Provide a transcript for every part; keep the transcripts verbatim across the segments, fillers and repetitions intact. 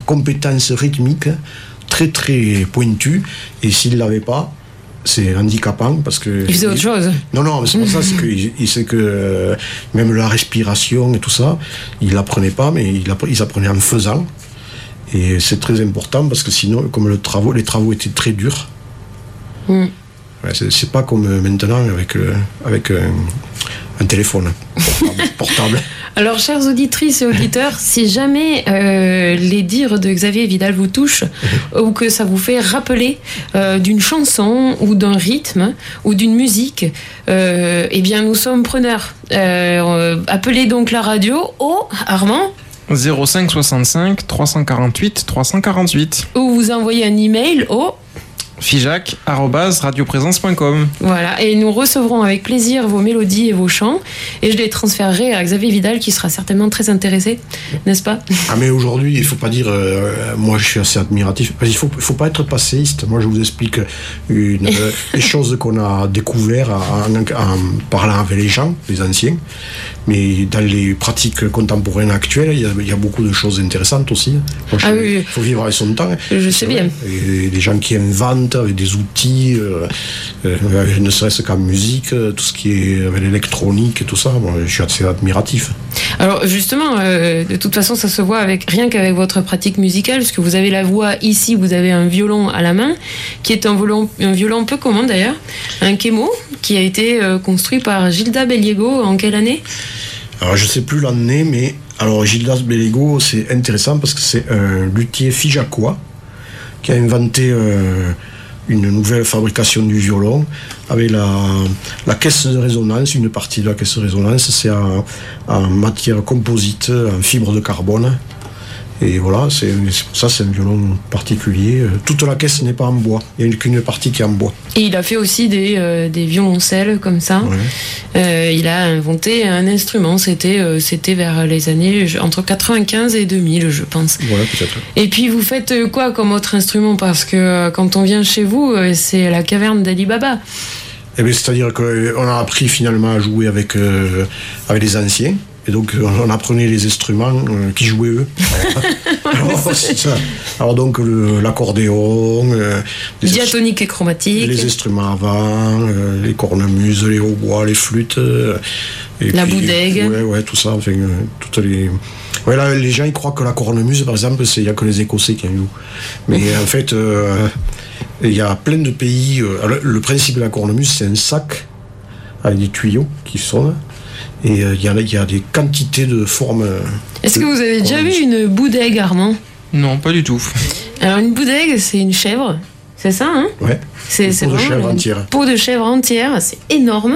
compétences rythmiques très très pointues, et s'il ne l'avait pas, c'est handicapant parce que... Il faisait autre chose. Non, non, mais c'est pour ça, c'est que, il sait que euh, même la respiration et tout ça, il l'apprenait pas, mais il, apprenait, il apprenait en faisant. Et c'est très important parce que sinon, comme le travaux, les travaux étaient très durs, mm. ouais, c'est, c'est pas comme maintenant avec, euh, avec euh, un téléphone portable. portable. Alors, chères auditrices et auditeurs, si jamais euh, les dires de Xavier Vidal vous touchent ou que ça vous fait rappeler euh, d'une chanson ou d'un rythme ou d'une musique, euh, eh bien, nous sommes preneurs. Euh, appelez donc la radio au Armand zéro cinq soixante-cinq trois cent quarante-huit trois cent quarante-huit ou vous envoyez un email au figeac arobase radioprésence point com. Voilà, et nous recevrons avec plaisir vos mélodies et vos chants, et je les transférerai à Xavier Vidal qui sera certainement très intéressé, n'est-ce pas? Ah, mais aujourd'hui, il ne faut pas dire euh, moi je suis assez admiratif, il ne faut, faut pas être passéiste. Moi je vous explique une, euh, les choses qu'on a découvertes en, en parlant avec les gens, les anciens, mais dans les pratiques contemporaines actuelles, il y a, il y a beaucoup de choses intéressantes aussi. Moi, je, ah oui, il faut vivre avec son temps. Je sais bien. Et des gens qui inventent avec des outils, euh, euh, ne serait-ce qu'en musique, tout ce qui est avec l'électronique et tout ça, moi, je suis assez admiratif. Alors justement, euh, de toute façon, ça se voit avec rien qu'avec votre pratique musicale, parce que vous avez la voix ici, vous avez un violon à la main, qui est un violon, un violon peu commun d'ailleurs, un Kemo, qui a été euh, construit par Gilda Belliego en quelle année? Alors je sais plus l'année, mais alors Gilda Belliego, c'est intéressant parce que c'est un luthier figeacois qui a inventé euh, une nouvelle fabrication du violon avec la, la caisse de résonance. Une partie de la caisse de résonance, c'est en, en matière composite, en fibre de carbone. Et voilà, c'est, c'est pour ça c'est un violon particulier. Toute la caisse n'est pas en bois, il n'y a qu'une partie qui est en bois. Et il a fait aussi des, euh, des violoncelles comme ça. Ouais. Euh, il a inventé un instrument, c'était, euh, c'était vers les années entre quatre-vingt-quinze et deux mille, je pense. Voilà, peut-être. Et puis vous faites quoi comme autre instrument? Parce que euh, quand on vient chez vous, euh, c'est la caverne d'Ali Baba. Eh bien, c'est-à-dire qu'on a appris finalement à jouer avec, euh, avec les anciens. Et donc, on apprenait les instruments euh, qui jouaient eux. Alors, c'est ça. Alors donc, le, l'accordéon, euh, diatonique et chromatique, les instruments avant, euh, les cornemuses, les hautbois, les flûtes, euh, et la puis, boudègue. Ouais, ouais, tout ça. Enfin, euh, toutes les. Ouais, là, les gens ils croient que la cornemuse, par exemple, c'est il y a que les Écossais qui en jouent. Mais en fait, euh, il y a plein de pays. Euh, alors, le principe de la cornemuse, c'est un sac avec des tuyaux qui sonnent. Et il euh, y, y a des quantités de formes. Est-ce que vous avez déjà vu une boudègue, Armand? Non, pas du tout. Alors une boudègue, c'est une chèvre, c'est ça, hein? Ouais. C'est, une c'est peau de vraiment chèvre une entière. Peau de chèvre entière, c'est énorme.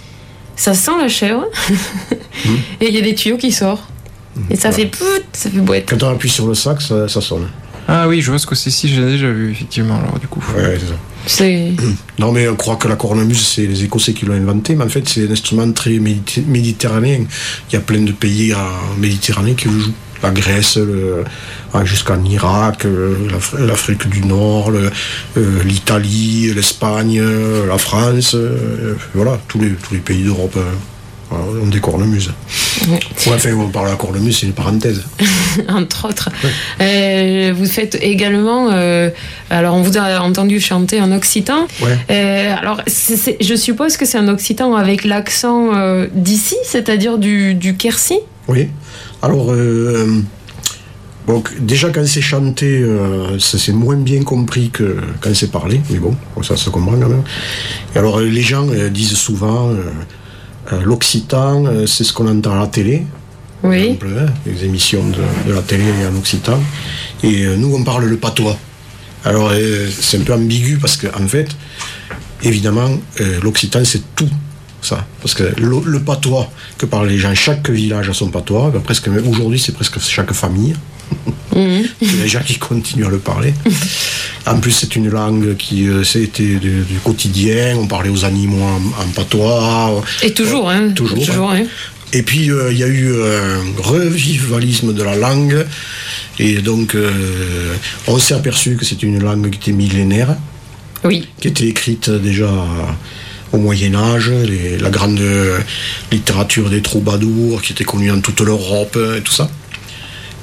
Ça sent la chèvre. mmh. Et il y a des tuyaux qui sortent. Mmh. Et ça voilà. fait pout, ça fait boîte. Quand on appuie sur le sac, ça, ça sonne. Ah oui, je vois ce que c'est, si j'ai déjà vu, effectivement, alors du coup. Ouais, c'est ça. C'est... Non, mais on croit que la cornemuse, c'est les Écossais qui l'ont inventé, mais en fait, c'est un instrument très méditer- méditerranéen. Il y a plein de pays en Méditerranée qui le jouent. La Grèce, le, jusqu'en Irak, l'Afrique, l'Afrique du Nord, le, euh, l'Italie, l'Espagne, la France, euh, voilà, tous les, tous les pays d'Europe. Euh. On des cornemuses. Ouais. Ouais, enfin, on parle de la cornemuse, c'est une parenthèse. Entre autres. Ouais. Euh, vous faites également. Euh, alors, on vous a entendu chanter en occitan. Ouais. Euh, alors, c'est, c'est, je suppose que c'est un occitan avec l'accent euh, d'ici, c'est-à-dire du, du Quercy. Oui. Alors, euh, bon, déjà, quand c'est chanté, euh, ça, c'est moins bien compris que quand c'est parlé. Mais bon, ça se comprend quand même. Et alors, les gens euh, disent souvent. Euh, Euh, l'occitan, euh, c'est ce qu'on entend à la télé, oui. par exemple, hein, les émissions de, de la télé en occitan. Et euh, nous, on parle le patois. Alors, euh, c'est un peu ambigu parce qu'en en fait, évidemment, euh, l'occitan, c'est tout ça. Parce que le, le patois que parlent les gens, chaque village a son patois. Ben, presque, aujourd'hui, c'est presque chaque famille. Mmh. Il y a des gens qui continuent à le parler. En plus, c'est une langue qui euh, c'était du, du quotidien. On parlait aux animaux en, en patois. Et toujours, hein. Toujours. toujours hein. Hein. Et puis, euh, il y a eu un revivalisme de la langue. Et donc, euh, on s'est aperçu que c'était une langue qui était millénaire. Oui. Qui était écrite déjà au Moyen-Âge, les, la grande littérature des troubadours qui était connue dans toute l'Europe et tout ça.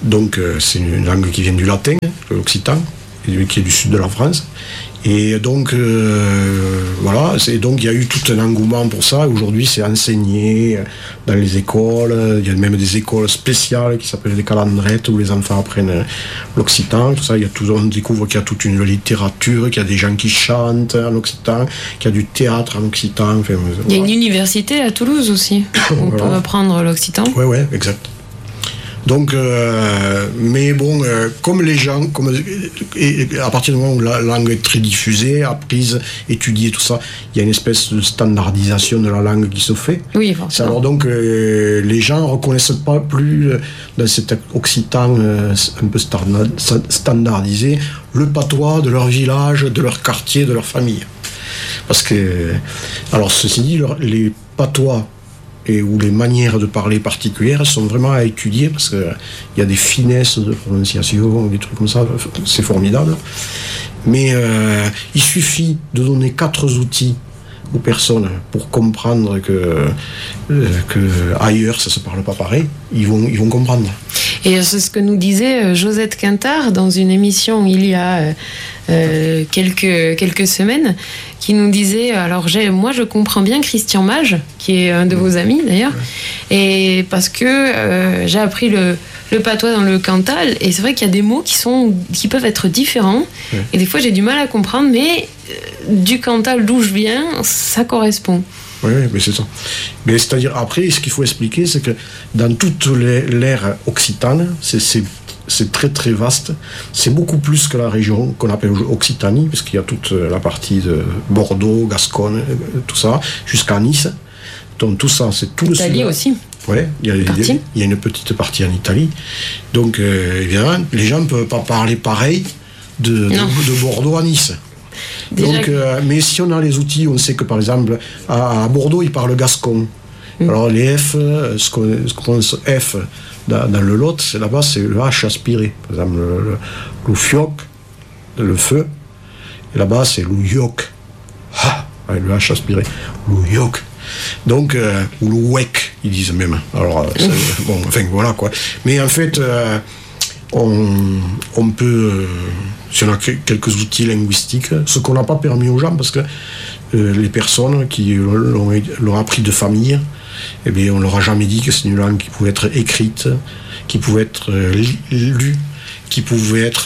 Donc euh, c'est une langue qui vient du latin, l'occitan, qui est du sud de la France. Et donc, euh, voilà, c'est, donc il y a eu tout un engouement pour ça. Aujourd'hui, c'est enseigné dans les écoles. Il y a même des écoles spéciales qui s'appellent des calendrettes où les enfants apprennent l'occitan. Tout ça, il y a tout, on découvre qu'il y a toute une littérature, qu'il y a des gens qui chantent en occitan, qu'il y a du théâtre en occitan. Enfin, voilà. Il y a une université à Toulouse aussi. On voilà. peut apprendre l'occitan. Oui, oui, exact. Donc, euh, mais bon, euh, comme les gens, comme, et, et à partir du moment où la langue est très diffusée, apprise, étudiée, tout ça, il y a une espèce de standardisation de la langue qui se fait. Oui, forcément. Alors donc, euh, les gens ne reconnaissent pas plus euh, dans cet occitan euh, un peu standardisé le patois de leur village, de leur quartier, de leur famille. Parce que, alors ceci dit, les patois et où les manières de parler particulières sont vraiment à étudier parce qu'il y a des finesses de prononciation, des trucs comme ça, c'est formidable. Mais euh, il suffit de donner quatre outils aux personnes pour comprendre que, euh, que ailleurs ça se parle pas pareil, ils vont, ils vont comprendre. Et c'est ce que nous disait Josette Quintard dans une émission il y a euh, quelques, quelques semaines, qui nous disait, alors j'ai, moi je comprends bien Christian Mage, qui est un de vos amis d'ailleurs, et parce que euh, j'ai appris le, le patois dans le Cantal, et c'est vrai qu'il y a des mots qui, sont, qui peuvent être différents, ouais. Et des fois j'ai du mal à comprendre, mais euh, du Cantal d'où je viens, ça correspond. Oui, mais c'est ça. Mais c'est-à-dire, après, ce qu'il faut expliquer, c'est que dans toute l'ère occitane, c'est, c'est, c'est très très vaste. C'est beaucoup plus que la région qu'on appelle Occitanie, parce qu'il y a toute la partie de Bordeaux, Gascogne, tout ça, jusqu'à Nice. Donc tout ça, c'est tout le sud. Italie aussi. Oui, il y, a, il y a une petite partie en Italie. Donc, euh, évidemment, les gens ne peuvent pas parler pareil de, de, de Bordeaux à Nice. Donc, euh, mais si on a les outils, on sait que par exemple à, à Bordeaux ils parlent gascon. Mmh. Alors les F, ce qu'on, ce qu'on pense F dans, dans le Lot, c'est là-bas c'est le H aspiré. Par exemple le, le, le fioc, le feu, et là-bas c'est le yoc, ah, le H aspiré, le yoc. Donc euh, ou le wek ils disent même. Alors c'est, bon enfin voilà quoi. Mais en fait euh, on, on peut euh, si on a quelques outils linguistiques, ce qu'on n'a pas permis aux gens, parce que euh, les personnes qui l'ont, l'ont appris de famille, eh bien, on ne leur a jamais dit que c'est une langue qui pouvait être écrite, qui pouvait être euh, lue, qui pouvait être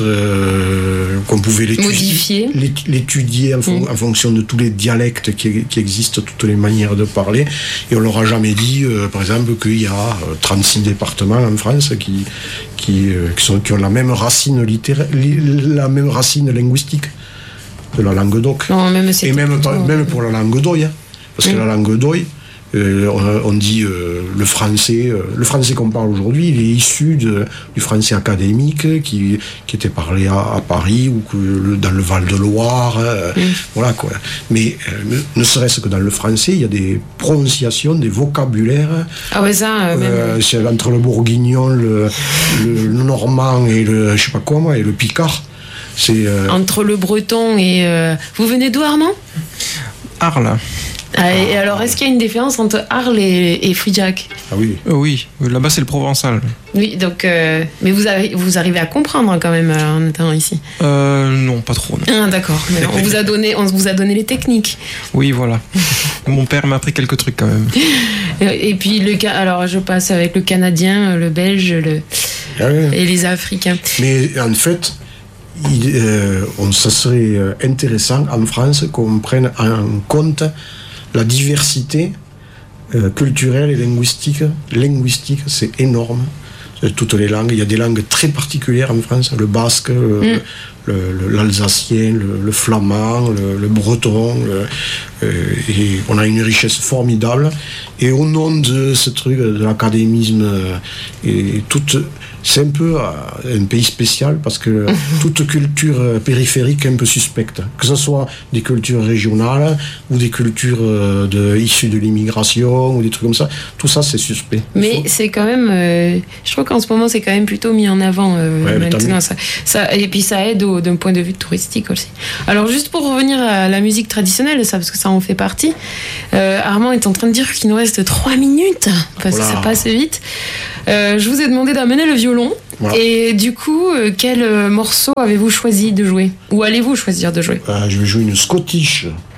euh, qu'on pouvait l'étudier, l'étudier en, fon- mmh. en fonction de tous les dialectes qui, qui existent, toutes les manières de parler, et on leur a jamais dit euh, par exemple qu'il y a euh, trente-six départements en France qui qui, euh, qui, sont, qui ont la même racine littéraire, li, la même racine linguistique de la langue d'oc. Non, même et même, plutôt, même pour la langue d'oï, hein, parce mmh. que la langue d'oï, Euh, on, on dit euh, le français, euh, le français qu'on parle aujourd'hui, il est issu de, du français académique qui, qui était parlé à, à Paris ou que, le, dans le Val-de-Loire, euh, mmh. voilà quoi. Mais euh, ne, ne serait-ce que dans le français, il y a des prononciations, des vocabulaires. Ah ouais, ça. Euh, euh, c'est entre le bourguignon, le, le, le normand et le, je sais pas quoi moi, et le picard. C'est euh... entre le breton et. Euh... Vous venez d'où, Armand ? Arles. Ah, et alors, est-ce qu'il y a une différence entre Arles et, et Frijac ? Ah oui. Euh, oui, là-bas c'est le provençal. Oui, donc, euh, mais vous, avez, vous arrivez à comprendre quand même euh, en étant ici ? Euh, non, pas trop. Non. Ah, d'accord. Mais on vous a donné, on vous a donné les techniques. Oui, voilà. Mon père m'a appris quelques trucs quand même. Et puis le, alors je passe avec le canadien, le belge, le ah oui. et les africains. Mais en fait. Il, euh, on, ça serait intéressant en France qu'on prenne en compte la diversité euh, culturelle et linguistique. Linguistique, c'est énorme. Toutes les langues, il y a des langues très particulières en France, le basque, le, mm. le, le, l'alsacien, le, le flamand, le, le breton, le, euh, et on a une richesse formidable. Et au nom de ce truc, de l'académisme, euh, et toute, c'est un peu euh, un pays spécial parce que mm. toute culture périphérique est un peu suspecte, que ce soit des cultures régionales ou des cultures euh, de, issues de l'immigration ou des trucs comme ça, tout ça c'est suspect. Mais Faut... c'est quand même, euh, je trouve qu'en ce moment c'est quand même plutôt mis en avant euh, ouais, maintenant, ça, ça, et puis ça aide au, d'un point de vue touristique aussi. Alors juste pour revenir à la musique traditionnelle, ça, parce que ça en fait partie, euh, Armand est en train de dire qu'il nous reste trois minutes parce que ça passe vite. Euh, je vous ai demandé d'amener le violon Voilà. Et du coup, euh, quel euh, morceau avez-vous choisi de jouer? Ou allez-vous choisir de jouer? Euh, je vais jouer une Scottish